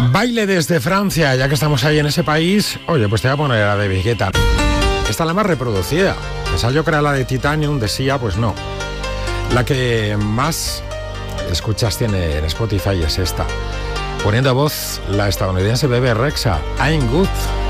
Baile desde Francia, ya que estamos ahí en ese país. Oye, pues te voy a poner la de Guetta. Esta es la más reproducida. Pensaba yo que era la de Titanium, de Sia, pues no. La que más escuchas tiene en Spotify es esta. Poniendo a voz la estadounidense Bebe Rexha, I'm Good.